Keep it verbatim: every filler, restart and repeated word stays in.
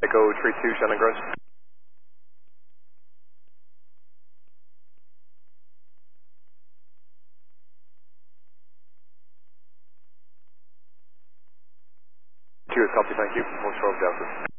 Echo three two, Shannon Gross. Cheers, copy, thank you. One twelve Delta.